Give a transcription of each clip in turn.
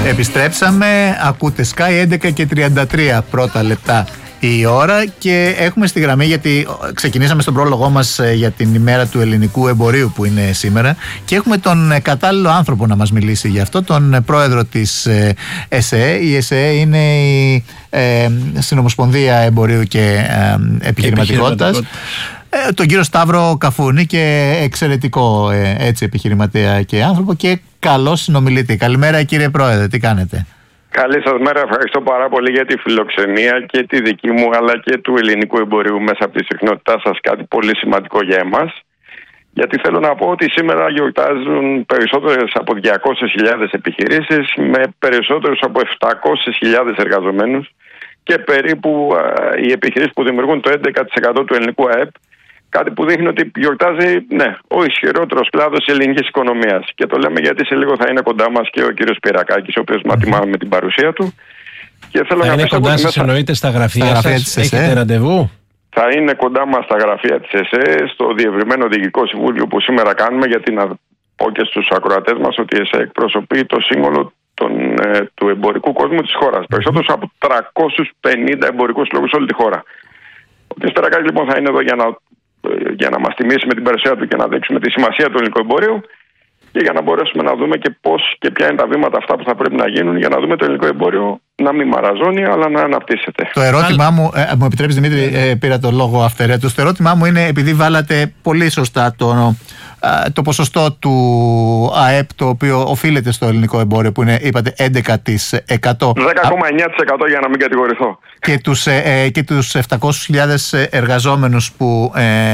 Επιστρέψαμε, ακούτε Sky 11 και 33 πρώτα λεπτά η ώρα και έχουμε στη γραμμή, γιατί ξεκινήσαμε στον πρόλογό μας για την ημέρα του ελληνικού εμπορίου που είναι σήμερα και έχουμε τον κατάλληλο άνθρωπο να μας μιλήσει γι' αυτό, τον πρόεδρο της ΕΣΕΕ. Η ΕΣΕΕ είναι η Συνομοσπονδία Εμπορίου και Επιχειρηματικότητας. Τον κύριο Σταύρο Καφούνη, και εξαιρετικό έτσι επιχειρηματία και άνθρωπο και καλό συνομιλητή. Καλημέρα κύριε Πρόεδρε, τι κάνετε? Καλή σας μέρα, ευχαριστώ πάρα πολύ για τη φιλοξενία και τη δική μου αλλά και του ελληνικού εμπορίου μέσα από τη συχνότητά σας, κάτι πολύ σημαντικό για εμάς. Γιατί θέλω να πω ότι σήμερα γιορτάζουν περισσότερες από 200.000 επιχειρήσεις με περισσότερους από 700.000 εργαζομένους και περίπου οι επιχειρήσεις που δημιουργούν το 11% του ελληνικού ΑΕΠ. Κάτι που δείχνει ότι γιορτάζει ο ισχυρότερος κλάδος της ελληνικής οικονομίας. Και το λέμε γιατί σε λίγο θα είναι κοντά μας και ο κύριος Πυρακάκης, ο οποίος ματιμάμε με την παρουσία του. Και θέλω θα είναι κοντά σας, εννοείται, στα γραφεία σας, έχετε ραντεβού? Θα είναι κοντά μας στα γραφεία της ΕΣΕ, στο διευρυμένο διοικητικό συμβούλιο που σήμερα κάνουμε, γιατί να πω και στους ακροατές μας ότι η ΕΣΕ εκπροσωπεί το σύνολο του εμπορικού κόσμου της χώρας. Περισσότερους από 350 εμπορικούς λόγους σε όλη τη χώρα. Ο κ. Πυρακάκης λοιπόν θα είναι εδώ για να μας τιμήσει με την παρουσία του και να δείξουμε τη σημασία του ελληνικού εμπορίου και για να μπορέσουμε να δούμε και πώς και ποια είναι τα βήματα αυτά που θα πρέπει να γίνουν για να δούμε το ελληνικό εμπόριο να μην μαραζώνει αλλά να αναπτύσσεται. Το ερώτημά μου, μου επιτρέπεις Δημήτρη, πήρα το λόγο αυθαιρέτως, το ερώτημά μου είναι, επειδή βάλατε πολύ σωστά το ποσοστό του ΑΕΠ το οποίο οφείλεται στο ελληνικό εμπόριο που είναι, είπατε, 11%. 10,9% για να μην κατηγορηθώ. Και τους 700.000 εργαζόμενους που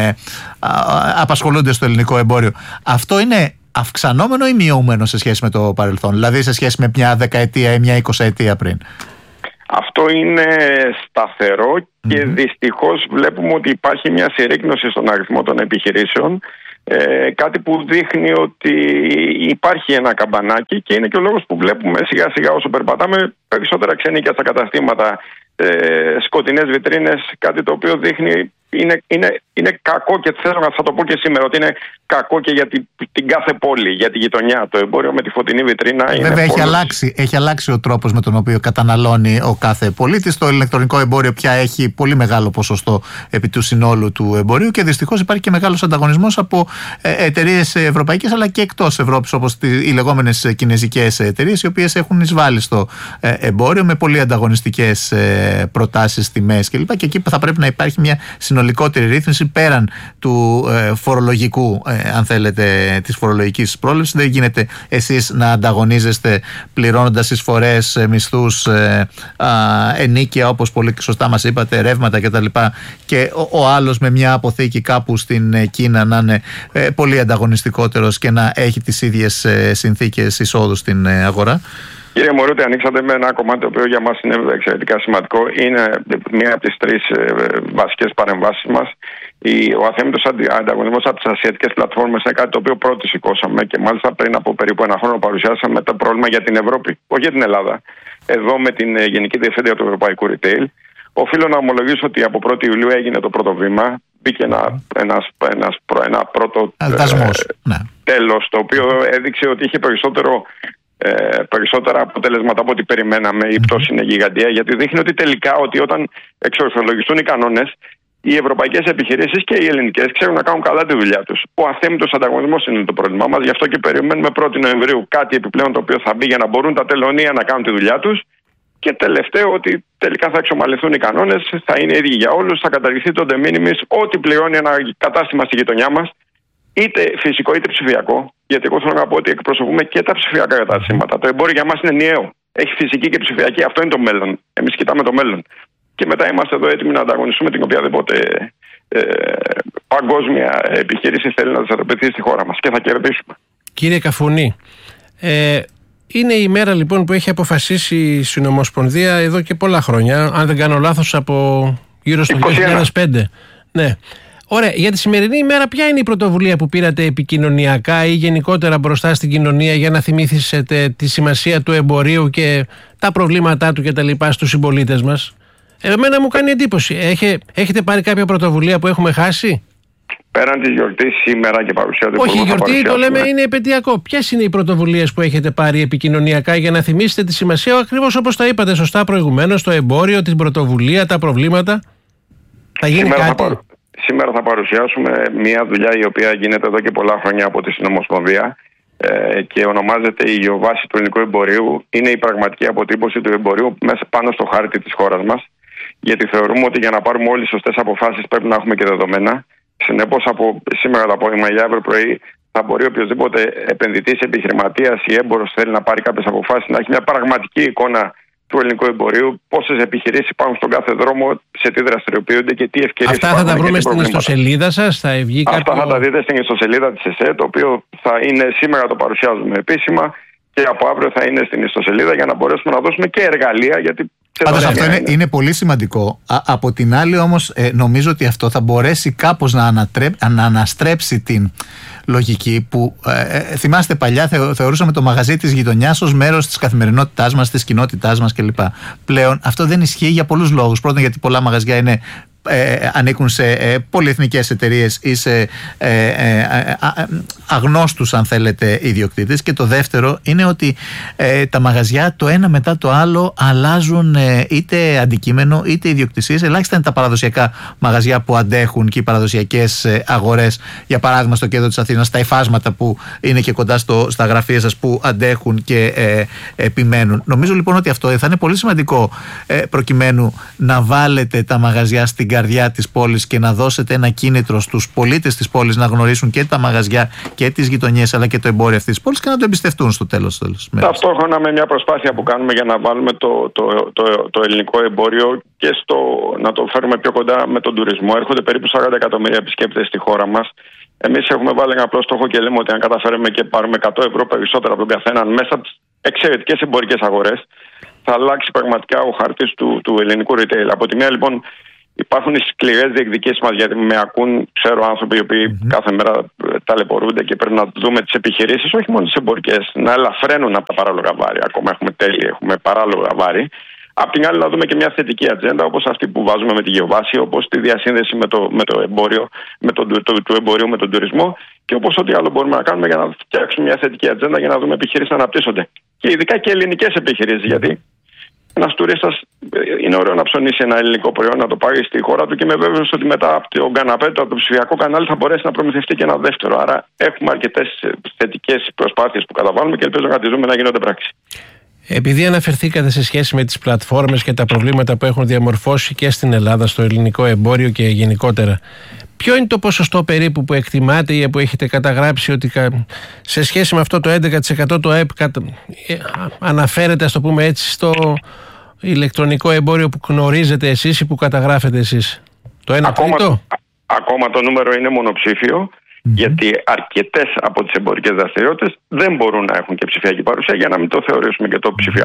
απασχολούνται στο ελληνικό εμπόριο. Αυτό είναι αυξανόμενο ή μειωμένο σε σχέση με το παρελθόν? Δηλαδή σε σχέση με μια δεκαετία ή μια 20ετία πριν? Αυτό είναι σταθερό και δυστυχώς βλέπουμε ότι υπάρχει μια συρρίκνωση στον αριθμό των επιχειρήσεων. Κάτι που δείχνει ότι υπάρχει ένα καμπανάκι και είναι και ο λόγος που βλέπουμε σιγά σιγά όσο περπατάμε περισσότερα ξενίκια στα καταστήματα, σκοτεινές βιτρίνες, κάτι το οποίο δείχνει είναι κακό και θέλω να το πω και σήμερα ότι είναι κακό και για την κάθε πόλη, για τη γειτονιά. Το εμπόριο με τη φωτεινή βιτρίνα είναι. Βέβαια έχει αλλάξει ο τρόπος με τον οποίο καταναλώνει ο κάθε πολίτης. Το ηλεκτρονικό εμπόριο πια έχει πολύ μεγάλο ποσοστό επί του συνόλου του εμπορίου και δυστυχώς υπάρχει και μεγάλος ανταγωνισμός από εταιρείες ευρωπαϊκές αλλά και εκτός Ευρώπης, όπως οι λεγόμενες κινεζικές εταιρείες, οι οποίες έχουν εισβάλει στο εμπόριο με πολύ ανταγωνιστικές προτάσεις, τιμές κλπ. Και εκεί θα πρέπει να υπάρχει μια συνολικότερη ρύθμιση πέραν του φορολογικού, αν θέλετε, της φορολογικής πρόληψης. Δεν γίνεται εσείς να ανταγωνίζεστε πληρώνοντας εισφορές, μισθούς, ενίκεια, όπως πολύ σωστά μας είπατε, ρεύματα κτλ. Και ο άλλος με μια αποθήκη κάπου στην Κίνα να είναι πολύ ανταγωνιστικότερος και να έχει τις ίδιες συνθήκες εισόδου στην αγορά. Κύριε Μωρούτη, ανοίξατε με ένα κομμάτι το οποίο για μας είναι εξαιρετικά σημαντικό. Είναι μία από τις τρεις βασικές παρεμβάσεις μας. Ο αθέμητος ανταγωνισμός από τις ασιατικές πλατφόρμες είναι κάτι το οποίο πρώτοι σηκώσαμε και μάλιστα πριν από περίπου ένα χρόνο παρουσιάσαμε το πρόβλημα για την Ευρώπη, όχι για την Ελλάδα. Εδώ με την Γενική Διευθύντρια του Ευρωπαϊκού Retail. Οφείλω να ομολογήσω ότι από 1η Ιουλίου έγινε το πρώτο βήμα. Μπήκε ένα πρώτο τέλος, το οποίο έδειξε ότι είχε περισσότερα αποτελέσματα από ό,τι περιμέναμε. Η πτώση είναι γιγαντία, γιατί δείχνει ότι τελικά ότι όταν εξορθολογιστούν οι κανόνες, οι ευρωπαϊκές επιχειρήσεις και οι ελληνικές ξέρουν να κάνουν καλά τη δουλειά τους. Ο αθέμητος ανταγωνισμός είναι το πρόβλημά μας, γι' αυτό και περιμένουμε 1η Νοεμβρίου κάτι επιπλέον το οποίο θα μπει για να μπορούν τα τελωνεία να κάνουν τη δουλειά τους. Και τελευταίο, ότι τελικά θα εξομαλυνθούν οι κανόνες, θα είναι ίδιοι για όλους, θα καταργηθεί το de minimis, ό,τι πληρώνει ένα κατάστημα στη γειτονιά μας, είτε φυσικό είτε ψηφιακό. Γιατί εγώ θέλω να πω ότι εκπροσωπούμε και τα ψηφιακά καταστήματα. Το εμπόριο για μας είναι ενιαίο. Έχει φυσική και ψηφιακή. Αυτό είναι το μέλλον. Εμείς κοιτάμε το μέλλον. Και μετά είμαστε εδώ έτοιμοι να ανταγωνιστούμε την οποιαδήποτε παγκόσμια επιχείρηση θέλει να δραστηριοποιηθεί στη χώρα μας και θα κερδίσουμε. Κύριε Καφουνή, είναι η μέρα λοιπόν που έχει αποφασίσει η Συνομοσπονδία εδώ και πολλά χρόνια, αν δεν κάνω λάθος από γύρω στο 2005. Ναι. Ωραία. Για τη σημερινή ημέρα, ποια είναι η πρωτοβουλία που πήρατε επικοινωνιακά ή γενικότερα μπροστά στην κοινωνία για να θυμήθησετε τη σημασία του εμπορίου και τα προβλήματά του κτλ. Στους συμπολίτες μας? Εμένα μου κάνει εντύπωση. Έχετε πάρει κάποια πρωτοβουλία που έχουμε χάσει? πέραν της γιορτής σήμερα και παρουσία του. Όχι, η γιορτή το λέμε είναι επαιτειακό. Ποιες είναι οι πρωτοβουλίες που έχετε πάρει επικοινωνιακά για να θυμίσετε τη σημασία, ακριβώς όπως τα είπατε σωστά προηγουμένως, το εμπόριο, την πρωτοβουλία, τα προβλήματα? Θα γίνει κάτι? Σήμερα θα παρουσιάσουμε μια δουλειά η οποία γίνεται εδώ και πολλά χρόνια από τη Συνομοσπονδία και ονομάζεται η γεωβάση του ελληνικού εμπορίου. Είναι η πραγματική αποτύπωση του εμπορίου μέσα πάνω στο χάρτη της χώρας μας. Γιατί θεωρούμε ότι για να πάρουμε όλες τις σωστές αποφάσεις πρέπει να έχουμε και δεδομένα. Συνεπώς, από σήμερα το απόγευμα ή αύριο πρωί θα μπορεί οποιοδήποτε επενδυτής, επιχειρηματίας ή έμπορος θέλει να πάρει κάποιες αποφάσεις, να έχει μια πραγματική εικόνα του ελληνικού εμπορίου, πόσες επιχειρήσεις υπάρχουν στον κάθε δρόμο, σε τι δραστηριοποιούνται και τι ευκαιρίες υπάρχουν. Αυτά θα τα βρούμε στην ιστοσελίδα σας, θα βγει κάποιο? Αυτά θα τα δείτε στην ιστοσελίδα της ΕΣΕ, το οποίο θα είναι σήμερα, το παρουσιάζουμε επίσημα, και από αύριο θα είναι στην ιστοσελίδα για να μπορέσουμε να δώσουμε και εργαλεία. Γιατί πάντως αυτό είναι πολύ σημαντικό. Από την άλλη όμως νομίζω ότι αυτό θα μπορέσει κάπως να αναστρέψει την λογική που θυμάστε παλιά θεωρούσαμε το μαγαζί της γειτονιάς ως μέρος της καθημερινότητάς μας, της κοινότητάς μας κλπ. Πλέον αυτό δεν ισχύει για πολλούς λόγους. Πρώτον, γιατί πολλά μαγαζιά ανήκουν σε πολυεθνικές εταιρείες ή σε αγνώστους, αν θέλετε, ιδιοκτήτες. Και το δεύτερο είναι ότι τα μαγαζιά το ένα μετά το άλλο αλλάζουν είτε αντικείμενο είτε ιδιοκτησίες. Ελάχιστα είναι τα παραδοσιακά μαγαζιά που αντέχουν και οι παραδοσιακές αγορές, για παράδειγμα στο κέντρο της Αθήνας, τα υφάσματα που είναι και κοντά στα γραφεία σας που αντέχουν και επιμένουν. Νομίζω λοιπόν ότι αυτό θα είναι πολύ σημαντικό προκειμένου να βάλετε τα μαγαζιά στην καρδιά της πόλης και να δώσετε ένα κίνητρο στους πολίτες της πόλης να γνωρίσουν και τα μαγαζιά και τις γειτονιές αλλά και το εμπόριο αυτής της πόλης και να το εμπιστευτούν στο τέλος. Ταυτόχρονα με μια προσπάθεια που κάνουμε για να βάλουμε το ελληνικό εμπόριο και να το φέρουμε πιο κοντά με τον τουρισμό. Έρχονται περίπου 40 εκατομμύρια επισκέπτες στη χώρα μας. Εμείς έχουμε βάλει ένα απλό στόχο και λέμε ότι αν καταφέρουμε και πάρουμε 100 ευρώ περισσότερα από τον καθέναν μέσα από τις εξαιρετικές εμπορικές αγορές, θα αλλάξει πραγματικά ο χάρτης του ελληνικού retail. Από τη μία λοιπόν υπάρχουν οι σκληρές διεκδικήσεις μας, γιατί με ακούν, ξέρω άνθρωποι οι οποίοι κάθε μέρα ταλαιπωρούνται και πρέπει να δούμε τις επιχειρήσεις, όχι μόνο τις εμπορικές, να ελαφραίνουν από τα παράλογα βάρη. Ακόμα έχουμε τέλη, έχουμε παράλογα βάρη. Απ' την άλλη, να δούμε και μια θετική ατζέντα, όπως αυτή που βάζουμε με τη γεωβάση, όπως τη διασύνδεση με το εμπόριο, του εμπορίου με τον τουρισμό και όπως ό,τι άλλο μπορούμε να κάνουμε για να φτιάξουμε μια θετική ατζέντα για να δούμε επιχειρήσεις να αναπτύσσονται. Και ειδικά και ελληνικές επιχειρήσεις, γιατί ένας τουρίστας είναι ωραίο να ψωνίσει ένα ελληνικό προϊόν, να το πάρει στη χώρα του και είμαι βέβαιος ότι μετά από το καναπέ, από το ψηφιακό κανάλι, θα μπορέσει να προμηθευτεί και ένα δεύτερο. Άρα έχουμε αρκετές θετικές προσπάθειες που καταβάλουμε και ελπίζω να τις δούμε να γίνονται πράξη. Επειδή αναφερθήκατε σε σχέση με τις πλατφόρμες και τα προβλήματα που έχουν διαμορφώσει και στην Ελλάδα στο ελληνικό εμπόριο και γενικότερα, ποιο είναι το ποσοστό περίπου που εκτιμάτε ή που έχετε καταγράψει ότι σε σχέση με αυτό το 11% το ΑΕΠ αναφέρεται, ας το πούμε έτσι, στο ηλεκτρονικό εμπόριο που γνωρίζετε εσείς ή που καταγράφετε εσείς? Το 1 τρίτο? Ακόμα το νούμερο είναι μονοψήφιο. Γιατί αρκετές από τις εμπορικές δραστηριότητες δεν μπορούν να έχουν και ψηφιακή παρουσία, για να μην το θεωρήσουμε και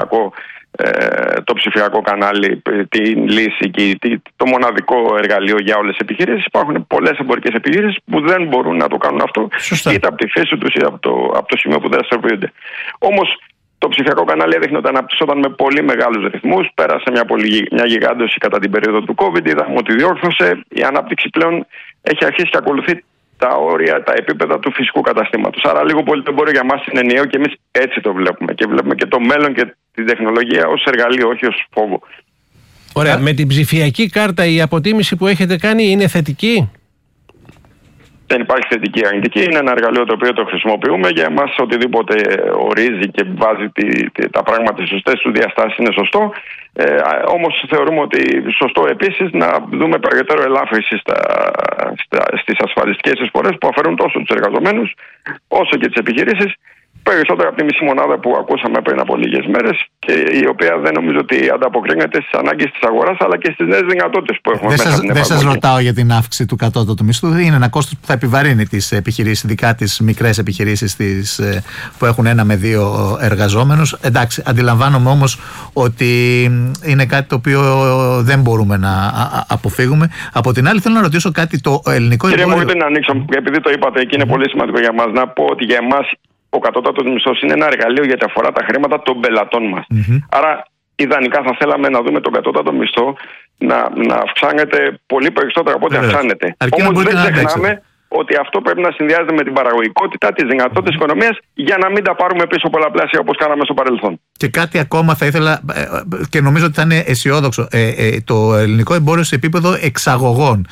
το ψηφιακό κανάλι τη λύση και το μοναδικό εργαλείο για όλες τις επιχειρήσεις. Υπάρχουν πολλές εμπορικές επιχειρήσεις που δεν μπορούν να το κάνουν αυτό, είτε από τη φύση τους είτε από το σημείο που δραστηριοποιούνται. Όμως το ψηφιακό κανάλι έδειχνε ότι αναπτύσσονταν με πολύ μεγάλους ρυθμούς. Πέρασε μια γιγάντωση κατά την περίοδο του COVID. Είδαμε ότι διόρθωσε. Η ανάπτυξη πλέον έχει αρχίσει και ακολουθεί τα όρια, τα επίπεδα του φυσικού καταστήματος. Άρα λίγο πολύ το εμπόριο για μας είναι ενιαίο και εμείς έτσι το βλέπουμε. Και βλέπουμε και το μέλλον και την τεχνολογία ως εργαλείο, όχι ως φόβο. Ωραία. Με την ψηφιακή κάρτα η αποτίμηση που έχετε κάνει είναι θετική? Δεν υπάρχει θετική αρνητική. Είναι ένα εργαλείο το οποίο το χρησιμοποιούμε. Για εμάς οτιδήποτε ορίζει και βάζει τα πράγματα στις σωστές του διαστάσεις είναι σωστό. Όμως θεωρούμε ότι σωστό επίσης να δούμε περαιτέρω ελάφρυνση στις ασφαλιστικές εισφορές που αφαιρούν τόσο τους εργαζομένους όσο και τις επιχειρήσεις. Περισσότερο από τη μισή μονάδα που ακούσαμε πριν από λίγες μέρες και η οποία δεν νομίζω ότι ανταποκρίνεται στις ανάγκες της αγοράς αλλά και στις νέες δυνατότητες που έχουμε μέσα στην εφαρμογή. Δεν σας ρωτάω για την αύξηση του κατώτατου μισθού. Είναι ένα κόστος που θα επιβαρύνει τις επιχειρήσεις, ειδικά τις μικρές επιχειρήσεις που έχουν 1 με 2 εργαζόμενους. Εντάξει, αντιλαμβάνομαι όμως ότι είναι κάτι το οποίο δεν μπορούμε να αποφύγουμε. Από την άλλη, θέλω να ρωτήσω κάτι. Το ελληνικό εμπόριο. Κύριε, μπορείτε να ανοίξω, επειδή το είπατε και είναι πολύ σημαντικό για μας, να πω ότι για εμάς ο κατώτατος μισθός είναι ένα εργαλείο γιατί αφορά τα χρήματα των πελατών μας. Άρα, ιδανικά θα θέλαμε να δούμε τον κατώτατο μισθό να αυξάνεται πολύ περισσότερο από ό,τι αυξάνεται. Όμως δεν ξεχνάμε ότι αυτό πρέπει να συνδυάζεται με την παραγωγικότητα, τις δυνατότητες οικονομίας, για να μην τα πάρουμε πίσω πολλαπλάσια όπως κάναμε στο παρελθόν. Και κάτι ακόμα θα ήθελα, και νομίζω ότι θα είναι αισιόδοξο, το ελληνικό εμπόριο σε επίπεδο εξαγωγών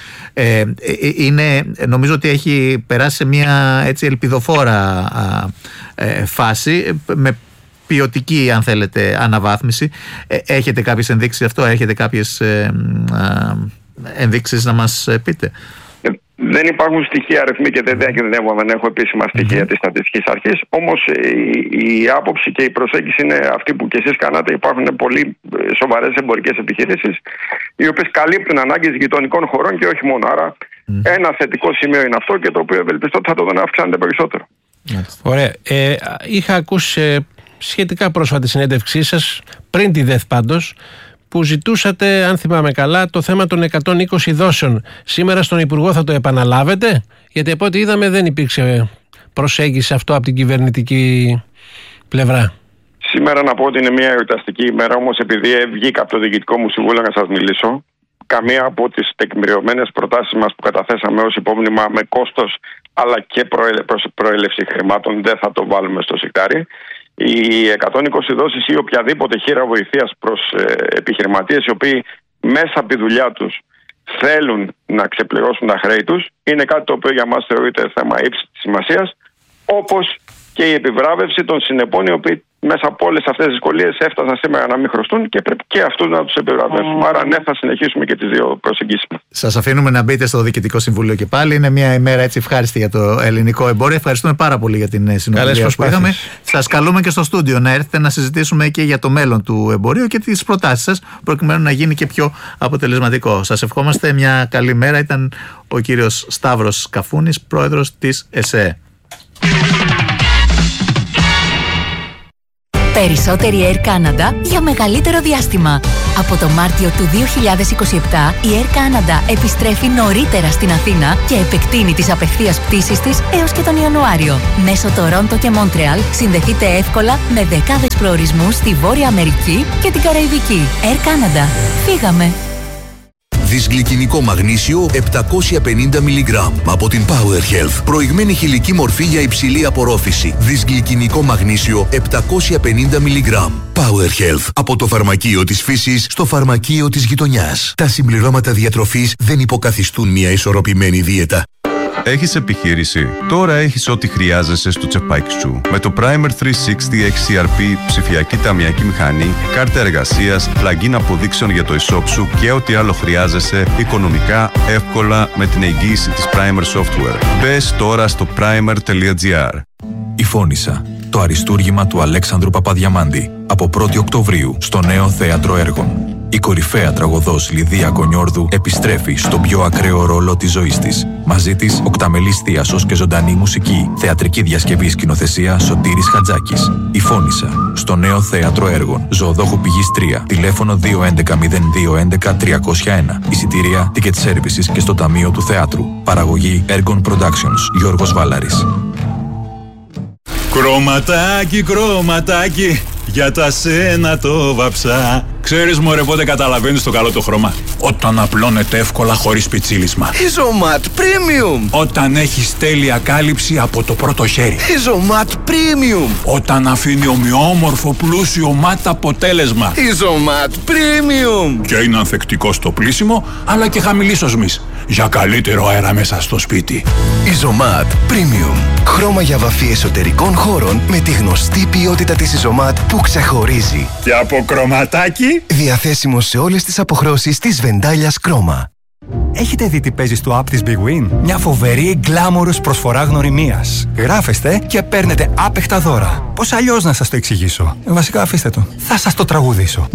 νομίζω ότι έχει περάσει σε μια έτσι ελπιδοφόρα φάση, με ποιοτική, αν θέλετε, αναβάθμιση. Έχετε κάποιες ενδείξεις γι' αυτό, έχετε κάποιες ενδείξεις να μας πείτε? Δεν υπάρχουν στοιχεία, αριθμοί και δεν έχω επίσημα στοιχεία της Στατιστικής Αρχής. Όμως η άποψη και η προσέγγιση είναι αυτή που και εσείς κάνατε. Υπάρχουν πολύ σοβαρές εμπορικές επιχειρήσεις, οι οποίες καλύπτουν ανάγκες γειτονικών χωρών και όχι μόνο. Άρα ένα θετικό σημείο είναι αυτό, και το οποίο ευελπιστώ ότι θα το δω να αυξάνεται περισσότερο. Ωραία. Είχα ακούσει σχετικά πρόσφατη συνέντευξή σας, πριν τη ΔΕΘ πάντως, που ζητούσατε, αν θυμάμαι καλά, το θέμα των 120 δόσεων. Σήμερα στον Υπουργό θα το επαναλάβετε? Γιατί από ό,τι είδαμε δεν υπήρξε προσέγγιση αυτό από την κυβερνητική πλευρά. Σήμερα να πω ότι είναι μια εορταστική ημέρα, όμως επειδή βγήκα από το Διοικητικό μου Συμβούλιο να σας μιλήσω, καμία από τις τεκμηριωμένες προτάσεις μας που καταθέσαμε ως υπόμνημα με κόστος αλλά και προέλευση χρημάτων δεν θα το βάλουμε στο σιρτάρι. Οι 120 δόσεις ή οποιαδήποτε χείρα βοηθείας προς επιχειρηματίες οι οποίοι μέσα από τη δουλειά τους θέλουν να ξεπληρώσουν τα χρέη τους είναι κάτι το οποίο για μας θεωρείται θέμα ύψης της σημασίας, όπως και η επιβράβευση των συνεπών οι οποίοι μέσα από όλες αυτές τις δυσκολίες έφτασαν σήμερα να μην χρωστούν και πρέπει και αυτούς να τους επιβραβεύσουμε. Άρα ναι, θα συνεχίσουμε και τις δύο προσεγγίσεις. Σας αφήνουμε να μπείτε στο Διοικητικό Συμβούλιο και πάλι. Είναι μια ημέρα έτσι ευχάριστη για το ελληνικό εμπόριο. Ευχαριστούμε πάρα πολύ για την συνομιλία που είχαμε. Σας καλούμε και στο στούντιο να έρθετε να συζητήσουμε και για το μέλλον του εμπορίου και τις προτάσεις σας, προκειμένου να γίνει και πιο αποτελεσματικό. Σας ευχόμαστε μια καλή μέρα. Ήταν ο κύριος Σταύρος Καφούνης, πρόεδρος της ΕΣΕ. Περισσότερη Air Canada για μεγαλύτερο διάστημα. Από το Μάρτιο του 2027 η Air Canada επιστρέφει νωρίτερα στην Αθήνα και επεκτείνει τις απευθείας πτήσεις της έως και τον Ιανουάριο. Μέσω Τορόντο και Μόντρεαλ συνδεθείτε εύκολα με δεκάδες προορισμούς στη Βόρεια Αμερική και την Καραϊβική. Air Canada. Φύγαμε! Δυσγλυκινικό μαγνήσιο 750 mg από την Power Health. Προηγμένη χηλική μορφή για υψηλή απορρόφηση. Δυσγλυκινικό μαγνήσιο 750 mg. Power Health. Από το φαρμακείο της φύσης στο φαρμακείο της γειτονιάς. Τα συμπληρώματα διατροφής δεν υποκαθιστούν μια ισορροπημένη δίαιτα. Έχεις επιχείρηση? Τώρα έχεις ό,τι χρειάζεσαι στο τσεπάκι σου. Με το Primer 360 XCRP, ψηφιακή ταμιακή μηχανή, κάρτα εργασίας, plugin αποδείξεων για το e-shop σου και ό,τι άλλο χρειάζεσαι οικονομικά, εύκολα με την εγγύηση της Primer Software. Μπες τώρα στο primer.gr. Η Φώνισσα, το αριστούργημα του Αλέξανδρου Παπαδιαμάντη, από 1η Οκτωβρίου στο Νέο Θέατρο Έργων. Η κορυφαία τραγωδός Λιδία Κονιόρδου επιστρέφει στον πιο ακραίο ρόλο της ζωής της. Μαζί της, οκταμελής θίασος και ζωντανή μουσική. Θεατρική διασκευή, σκηνοθεσία Σωτήρης Χατζάκης. Η Φώνισσα, στο Νέο Θέατρο Έργων. Ζωοδόχου Πηγής 3. Τηλέφωνο 211-0211-301. Εισιτήρια, ticket services και στο Ταμείο του Θεάτρου. Παραγωγή Ergon Productions. Γιώργος Βάλαρης. Κρωματάκι, κρωματάκι, για τα σένα το βαψά. Ξέρεις μωρέ πότε καταλαβαίνεις το καλό το χρώμα? Όταν απλώνεται εύκολα χωρίς πιτσίλισμα. Ιζωμάτ Premium. Όταν έχεις τέλεια κάλυψη από το πρώτο χέρι. Ιζωμάτ Premium. Όταν αφήνει ομοιόμορφο πλούσιο μάτ αποτέλεσμα. Ιζωμάτ Premium. Και είναι ανθεκτικό στο πλύσιμο αλλά και χαμηλής οσμής, για καλύτερο αέρα μέσα στο σπίτι. Ιζωμάτ Premium. Χρώμα για βαφή εσωτερικών χώρων με τη γνωστή ποιότητα της Ιζωμάτ που ξεχωρίζει. Και από κρωματάκι. Διαθέσιμο σε όλες τις αποχρώσεις της Βεντάλιας Κρόμα. Έχετε δει τι παίζει στο app της Big Win? Μια φοβερή γκλάμορους προσφορά γνωριμίας. Γράφεστε και παίρνετε άπεχτα δώρα. Πώς αλλιώς να σας το εξηγήσω? Βασικά αφήστε το. Θα σας το τραγουδήσω.